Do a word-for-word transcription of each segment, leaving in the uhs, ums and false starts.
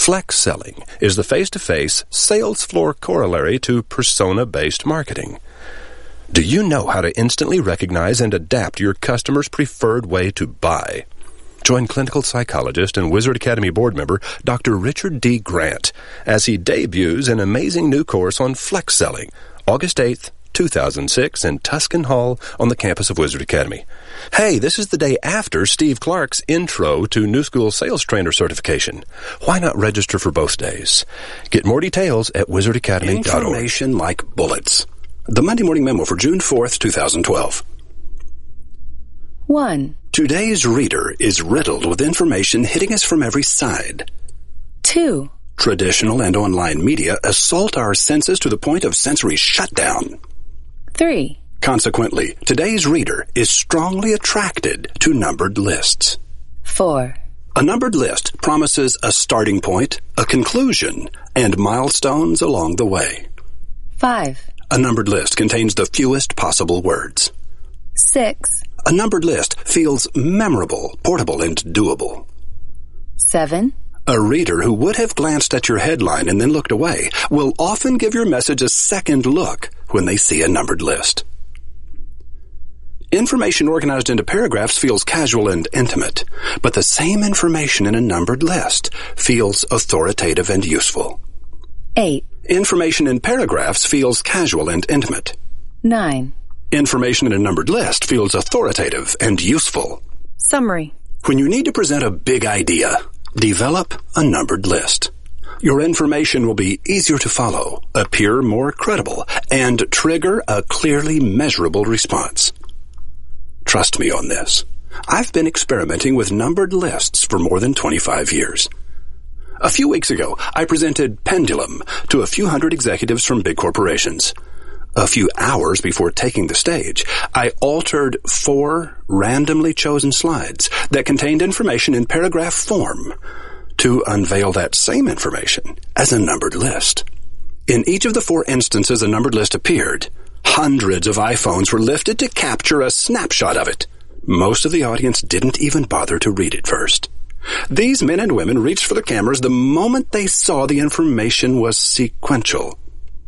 Flex selling is the face-to-face sales floor corollary to persona-based marketing. Do you know how to instantly recognize and adapt your customer's preferred way to buy? Join clinical psychologist and Wizard Academy board member Doctor Richard D. Grant as he debuts an amazing new course on flex selling, August eighth, two thousand six, in Tuscan Hall on the campus of Wizard Academy. Hey, this is the day after Steve Clark's Intro to New School Sales Trainer certification. Why not register for both days? Get more details at wizard academy dot org. Information like bullets. The Monday Morning Memo for June fourth, twenty twelve. one. Today's reader is riddled with information hitting us from every side. two. Traditional and online media assault our senses to the point of sensory shutdown. three. Consequently, today's reader is strongly attracted to numbered lists. four. A numbered list promises a starting point, a conclusion, and milestones along the way. five. A numbered list contains the fewest possible words. six. A numbered list feels memorable, portable, and doable. seven. A reader who would have glanced at your headline and then looked away will often give your message a second look when they see a numbered list. Information organized into paragraphs feels casual and intimate, but the same information in a numbered list feels authoritative and useful. eight. Information in paragraphs feels casual and intimate. nine. Information in a numbered list feels authoritative and useful. Summary. When you need to present a big idea, develop a numbered list. Your information will be easier to follow, appear more credible, and trigger a clearly measurable response. Trust me on this. I've been experimenting with numbered lists for more than twenty-five years. A few weeks ago, I presented Pendulum to a few hundred executives from big corporations. A few hours before taking the stage, I altered four randomly chosen slides that contained information in paragraph form to unveil that same information as a numbered list. In each of the four instances a numbered list appeared, hundreds of iPhones were lifted to capture a snapshot of it. Most of the audience didn't even bother to read it first. These men and women reached for the cameras the moment they saw the information was sequential.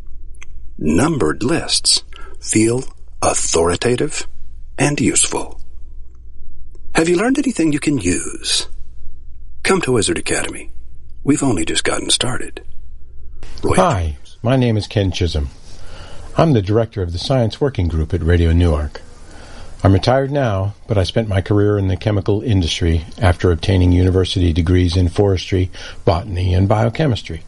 Numbered lists feel authoritative and useful. Have you learned anything you can use? Come to Wizard Academy. We've only just gotten started. Roy Hi, Andrews. my name is Ken Chisholm. I'm the director of the Science Working Group at Radio Newark. I'm retired now, but I spent my career in the chemical industry after obtaining university degrees in forestry, botany, and biochemistry.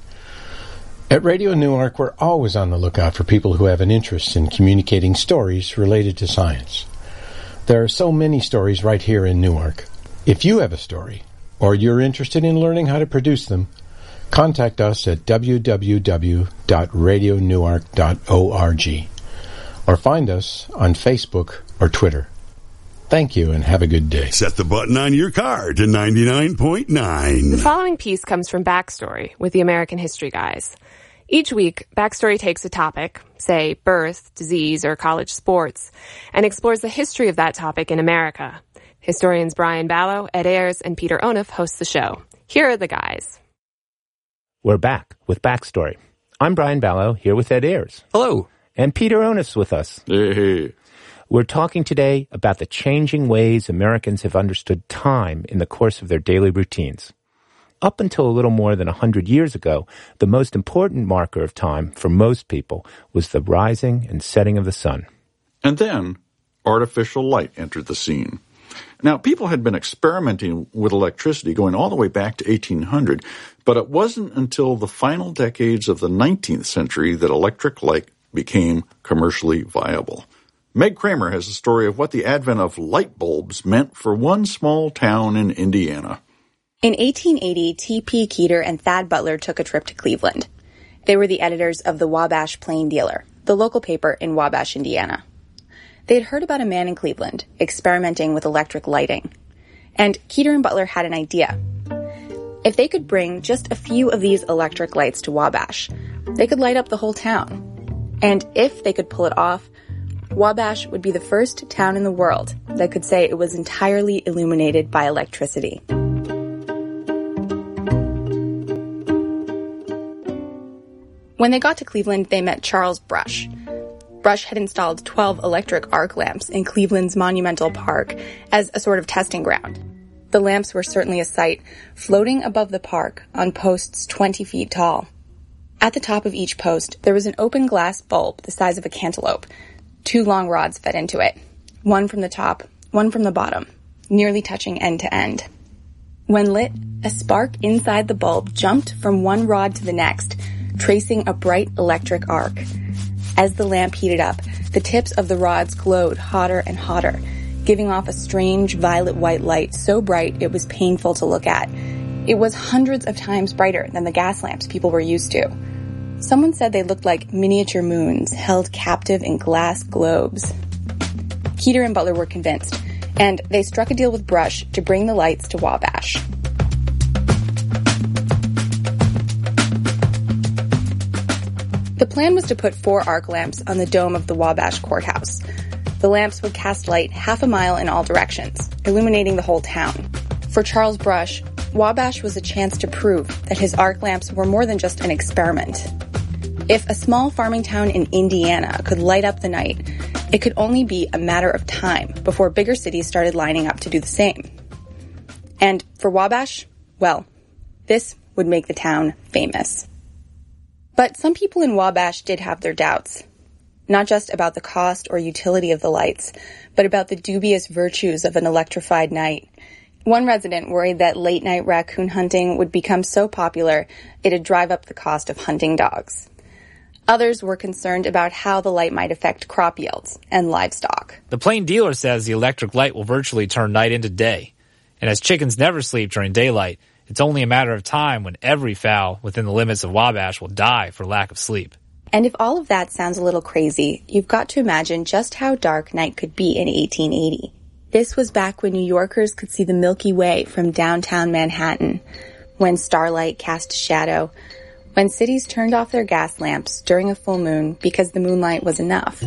At Radio Newark, we're always on the lookout for people who have an interest in communicating stories related to science. There are so many stories right here in Newark. If you have a story, or you're interested in learning how to produce them, contact us at w w w dot radio newark dot org or find us on Facebook or Twitter. Thank you and have a good day. Set the button on your car to ninety-nine point nine. The following piece comes from Backstory with the American History Guys. Each week, Backstory takes a topic, say birth, disease, or college sports, and explores the history of that topic in America. Historians Brian Ballow, Ed Ayers, and Peter Onuf host the show. Here are the guys. We're back with Backstory. I'm Brian Ballow, here with Ed Ayers. Hello. And Peter Onuf's with us. Hey. We're talking today about the changing ways Americans have understood time in the course of their daily routines. Up until a little more than one hundred years ago, the most important marker of time for most people was the rising and setting of the sun. And then, artificial light entered the scene. Now, people had been experimenting with electricity going all the way back to eighteen hundred, but it wasn't until the final decades of the nineteenth century that electric light became commercially viable. Meg Kramer has a story of what the advent of light bulbs meant for one small town in Indiana. In eighteen eighty, T P Keeter and Thad Butler took a trip to Cleveland. They were the editors of the Wabash Plain Dealer, the local paper in Wabash, Indiana. They had heard about a man in Cleveland experimenting with electric lighting. And Keeter and Butler had an idea. If they could bring just a few of these electric lights to Wabash, they could light up the whole town. And if they could pull it off, Wabash would be the first town in the world that could say it was entirely illuminated by electricity. When they got to Cleveland, they met Charles Brush. Brush had installed twelve electric arc lamps in Cleveland's Monumental Park as a sort of testing ground. The lamps were certainly a sight, floating above the park on posts twenty feet tall. At the top of each post, there was an open glass bulb the size of a cantaloupe. Two long rods fed into it, one from the top, one from the bottom, nearly touching end to end. When lit, a spark inside the bulb jumped from one rod to the next, tracing a bright electric arc. As the lamp heated up, the tips of the rods glowed hotter and hotter, giving off a strange violet-white light so bright it was painful to look at. It was hundreds of times brighter than the gas lamps people were used to. Someone said they looked like miniature moons held captive in glass globes. Keeter and Butler were convinced, and they struck a deal with Brush to bring the lights to Wabash. The plan was to put four arc lamps on the dome of the Wabash courthouse. The lamps would cast light half a mile in all directions, illuminating the whole town. For Charles Brush, Wabash was a chance to prove that his arc lamps were more than just an experiment. If a small farming town in Indiana could light up the night, it could only be a matter of time before bigger cities started lining up to do the same. And for Wabash, well, this would make the town famous. But some people in Wabash did have their doubts. Not just about the cost or utility of the lights, but about the dubious virtues of an electrified night. One resident worried that late-night raccoon hunting would become so popular it'd drive up the cost of hunting dogs. Others were concerned about how the light might affect crop yields and livestock. The plain dealer says the electric light will virtually turn night into day. And as chickens never sleep during daylight, it's only a matter of time when every fowl within the limits of Wabash will die for lack of sleep. And if all of that sounds a little crazy, you've got to imagine just how dark night could be in eighteen eighty. This was back when New Yorkers could see the Milky Way from downtown Manhattan, when starlight cast shadow, when cities turned off their gas lamps during a full moon because the moonlight was enough.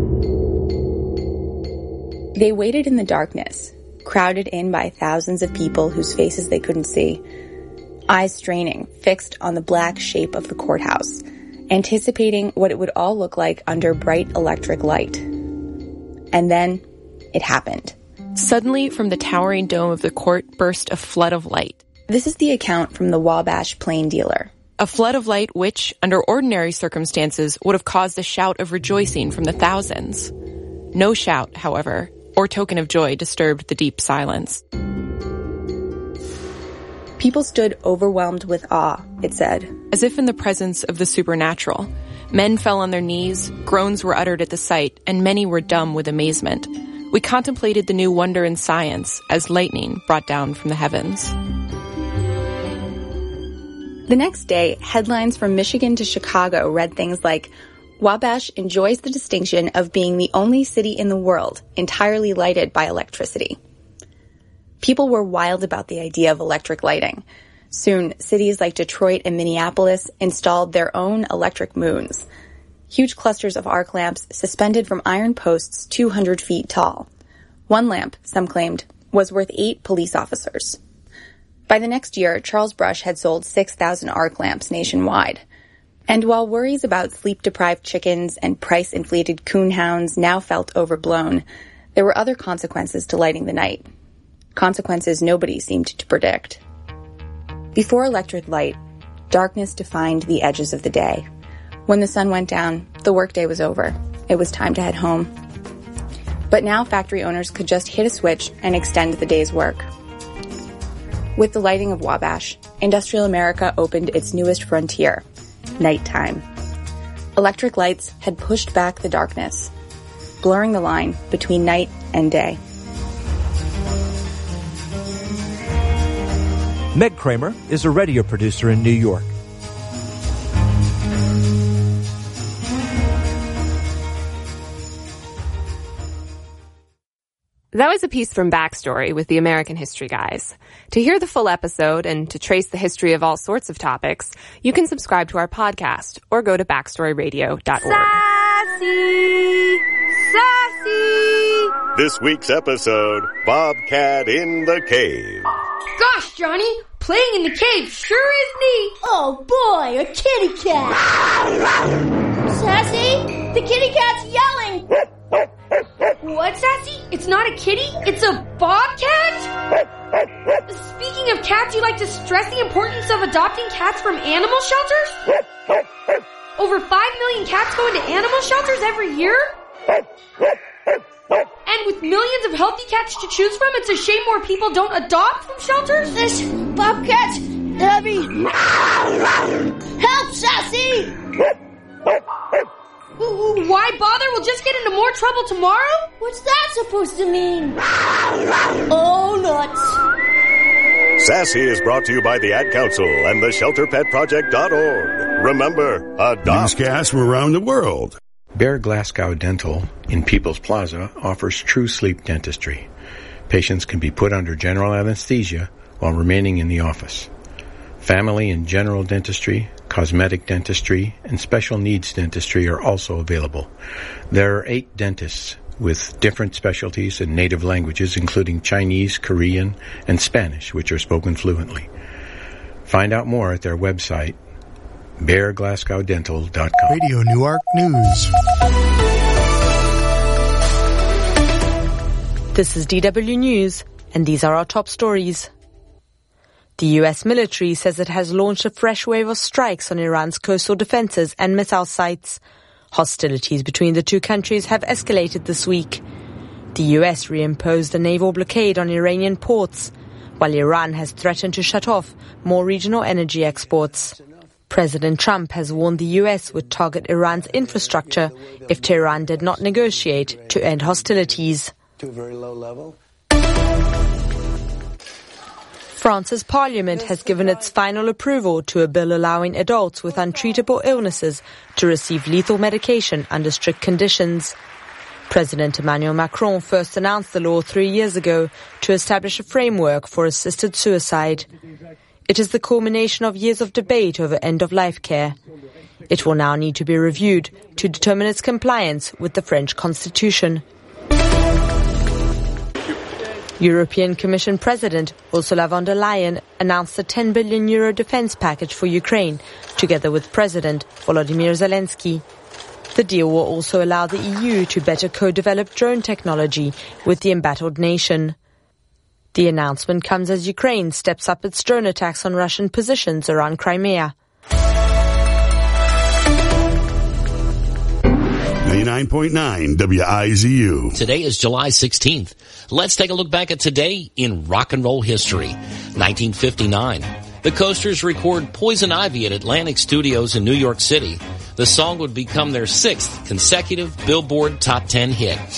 They waited in the darkness, crowded in by thousands of people whose faces they couldn't see, eyes straining, fixed on the black shape of the courthouse, anticipating what it would all look like under bright electric light. And then it happened. Suddenly, from the towering dome of the court burst a flood of light. This is the account from the Wabash Plain Dealer. A flood of light which, under ordinary circumstances, would have caused a shout of rejoicing from the thousands. No shout, however, or token of joy disturbed the deep silence. People stood overwhelmed with awe, it said. As if in the presence of the supernatural. Men fell on their knees, groans were uttered at the sight, and many were dumb with amazement. We contemplated the new wonder in science as lightning brought down from the heavens. The next day, headlines from Michigan to Chicago read things like, Wabash enjoys the distinction of being the only city in the world entirely lighted by electricity. People were wild about the idea of electric lighting. Soon, cities like Detroit and Minneapolis installed their own electric moons. Huge clusters of arc lamps suspended from iron posts two hundred feet tall. One lamp, some claimed, was worth eight police officers. By the next year, Charles Brush had sold six thousand arc lamps nationwide. And while worries about sleep-deprived chickens and price-inflated coonhounds now felt overblown, there were other consequences to lighting the night. Consequences nobody seemed to predict. Before electric light, darkness defined the edges of the day. When the sun went down, the workday was over. It was time to head home. But now factory owners could just hit a switch and extend the day's work. With the lighting of Wabash, industrial America opened its newest frontier, nighttime. Electric lights had pushed back the darkness, blurring the line between night and day. Meg Kramer is a radio producer in New York. That was a piece from Backstory with the American History Guys. To hear the full episode and to trace the history of all sorts of topics, you can subscribe to our podcast or go to backstory radio dot org. Sassy! Sassy! This week's episode, Bobcat in the Cave. Gosh, Johnny, playing in the cave sure is neat. Oh boy, a kitty cat. Sassy, the kitty cat's yelling. What, Sassy? It's not a kitty, it's a bobcat? Speaking of cats, you like to stress the importance of adopting cats from animal shelters? Over five million cats go into animal shelters every year? And with millions of healthy cats to choose from, it's a shame more people don't adopt from shelters? This bobcat's heavy. Help, Sassy! Why bother? We'll just get into more trouble tomorrow? What's that supposed to mean? Oh, nuts. Sassy is brought to you by the Ad Council and the shelter pet project dot org. Remember, adopt. Newscasts from around the world. Bear Glasgow Dental in People's Plaza offers true sleep dentistry. Patients can be put under general anesthesia while remaining in the office. Family and general dentistry, cosmetic dentistry, and special needs dentistry are also available. There are eight dentists with different specialties and native languages, including Chinese, Korean, and Spanish, which are spoken fluently. Find out more at their website, bear glasgow dental dot com. Radio Newark News. This is D W News, and these are our top stories. The U S military says it has launched a fresh wave of strikes on Iran's coastal defenses and missile sites. Hostilities between the two countries have escalated this week. The U S reimposed a naval blockade on Iranian ports, while Iran has threatened to shut off more regional energy exports. President Trump has warned the U S would target Iran's infrastructure if Tehran did not negotiate to end hostilities. To a very low level. France's parliament has given its final approval to a bill allowing adults with untreatable illnesses to receive lethal medication under strict conditions. President Emmanuel Macron first announced the law three years ago to establish a framework for assisted suicide. It is the culmination of years of debate over end-of-life care. It will now need to be reviewed to determine its compliance with the French Constitution. European Commission President Ursula von der Leyen announced a ten billion euro defense package for Ukraine, together with President Volodymyr Zelensky. The deal will also allow the E U to better co-develop drone technology with the embattled nation. The announcement comes as Ukraine steps up its drone attacks on Russian positions around Crimea. ninety-nine point nine W I Z U. Today is July sixteenth. Let's take a look back at today in rock and roll history. nineteen fifty-nine. The Coasters record Poison Ivy at Atlantic Studios in New York City. The song would become their sixth consecutive Billboard Top ten hit.